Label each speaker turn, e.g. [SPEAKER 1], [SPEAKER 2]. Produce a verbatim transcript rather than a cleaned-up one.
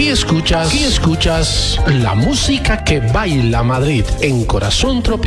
[SPEAKER 1] Aquí escuchas, aquí escuchas la música que baila Madrid en Corazón Tropical.